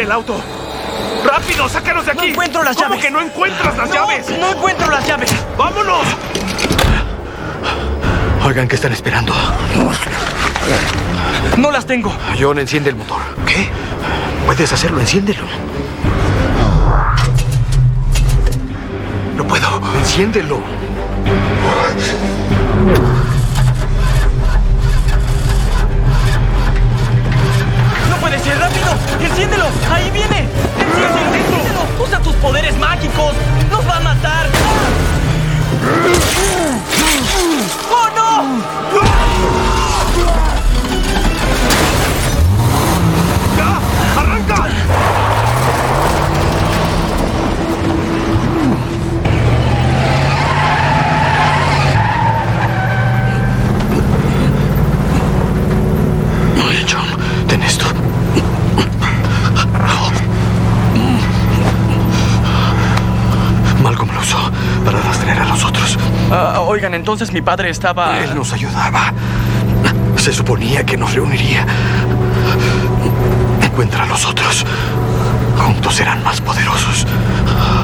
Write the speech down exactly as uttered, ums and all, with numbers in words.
¡Detente el auto! ¡Rápido! ¡Sácanos de aquí! No encuentro las ¿Cómo llaves. que no encuentras las No, llaves? no encuentro las llaves. ¡Vámonos! Oigan, ¿qué están esperando? No las tengo. John, enciende el motor. ¿Qué? Puedes hacerlo, enciéndelo. No puedo. Enciéndelo. ¡No puede ser! ¡Rápido! ¡Enciéndelo! ¡Ahí viene! ¡Enciéndelo! ¡Enciéndelo! ¡Usa tus poderes mágicos! ¡Nos va a matar! ¡Oh, no! ¡Ya! ¡Arranca! Oye, John, ten esto. Malcolm lo usó para rastrear a los otros. Ah, oigan, entonces mi padre estaba... Él nos ayudaba. Se suponía que nos reuniría. Encuentra a los otros. Juntos serán más poderosos.